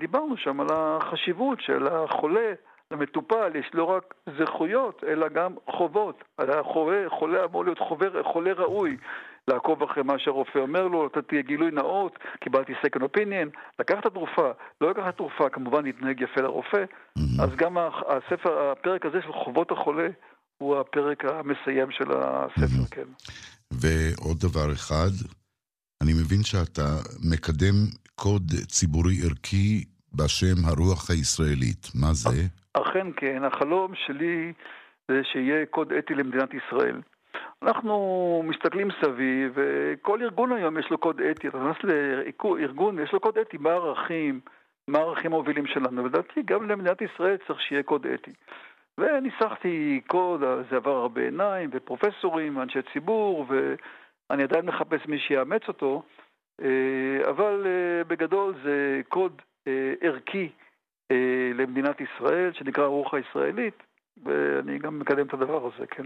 ודיברנו שם על החשיבות של החולה, למטופל, יש לא רק זכויות, אלא גם חובות. החולה אמור להיות חולה ראוי, לעקוב אחרי מה שהרופא אומר לו, תהיה גילוי נאות, קיבלתי second opinion, לקחת את התרופה, לא לקחת את התרופה, כמובן להתנהג יפה לרופא, אז גם הפרק הזה של חובות החולה, הוא הפרק המסיים של הספר, כן. ועוד דבר אחד, אני מבין שאתה מקדם קוד ציבורי ערכי בשם הרוח הישראלית. מה זה? אכן כן, החלום שלי זה שיהיה קוד אתי למדינת ישראל. אנחנו מסתכלים סביב, וכל ארגון היום יש לו קוד אתי. אתה נכנס לארגון, יש לו קוד אתי, מה הערכים המובילים שלנו. ולדעתי, גם למדינת ישראל צריך שיהיה קוד אתי. וניסחתי קוד, זה עבר הרבה עיניים, ופרופסורים, אנשי ציבור, ואני עדיין מחפש מי שיאמץ אותו, אבל בגדול זה קוד ערכי למדינת ישראל, שנקרא הרוח הישראלית, ואני גם מקדם את הדבר הזה, כן.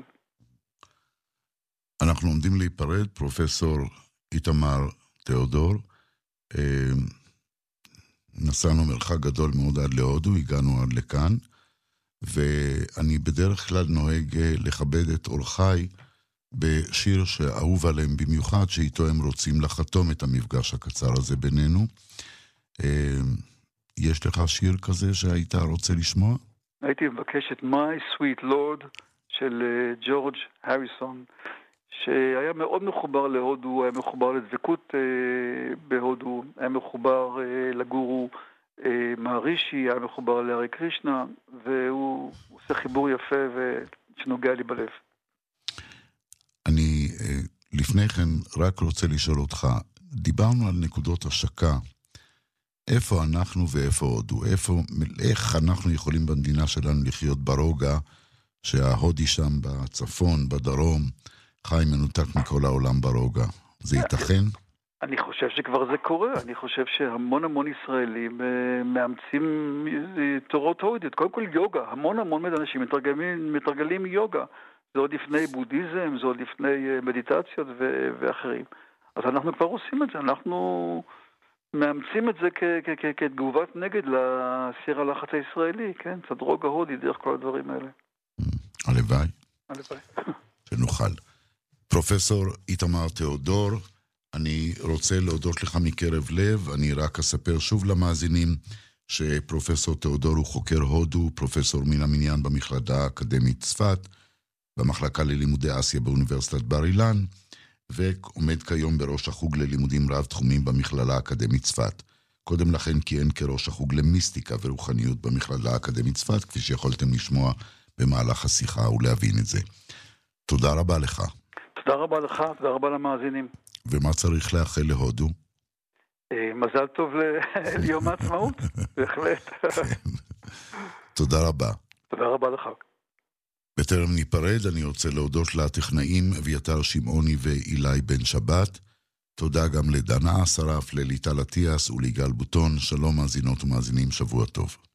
אנחנו עומדים להיפרד, פרופסור איתמר תיאודור, נסענו מרחק גדול מאוד עד להודו, הגענו עד לכאן, ואני בדרך כלל נוהג לכבד את אורחיי בשיר שאהוב עליהם במיוחד, שאיתו הם רוצים לחתום את המפגש הקצר הזה בינינו. יש לך שיר כזה שהיית רוצה לשמוע? הייתי מבקש את My Sweet Lord של ג'ורג' הריסון, שהיה מאוד מחובר להודו, היה מחובר לדבקות בהודו, היה מחובר לגורו מהרישי, היה מחובר להרי קרישנה, והוא עושה חיבור יפה ושנוגע לי בלב. אני לפני כן רק רוצה לשאול אותך, דיברנו על נקודות השקה, איפה אנחנו ואיפה הודו, איך אנחנו יכולים במדינה שלנו לחיות ברוגע, שההודי שם בצפון, בדרום, חי מנותק מכל העולם ברוגע. זה ייתכן? אני חושב שכבר זה קורה, אני חושב שהמון ישראלים מאמצים תורות הודיות, קודם כל יוגה, המון אנשים מתרגלים יוגה, זה עוד לפני בודהיזם, זה עוד לפני מדיטציות ואחרים. אז אנחנו כבר עושים את זה, אנחנו מאמצים את זה כתגובת נגד לסיר הלחץ הישראלי, כן? קצת רוגע הודי דרך כל הדברים האלה. הלוואי. שנוכל. פרופסור איתמר תיאודור, אני רוצה להודות לך מקרב לב, אני רק אספר שוב למאזינים שפרופסור תיאודור הוא חוקר הודו, פרופסור מן המניין במכללה האקדמית צפת, במחלקה ללימודי אסיה באוניברסיטת בר אילן, ועומד כיום בראש החוג ללימודים רב תחומים במכללה האקדמית צפת. קודם לכן כיהן כראש החוג למיסטיקה ורוחניות במכללה האקדמית צפת, כפי שיכולתם לשמוע במהלך השיחה ולהבין את זה. תודה רבה לך. תודה רבה לך, תודה רבה למאזינים. ומה צריך לאחל להודו? מזל טוב ליום העצמאות, בהחלט. תודה רבה. תודה רבה לך. בטרם ניפרד, אני רוצה להודות לטכנאים אביתר שמעוני ואילי בן שבת. תודה גם לדנה אסרף, לליטל אטיאס וליגאל בוטון. שלום מאזינות ומאזינים, שבוע טוב.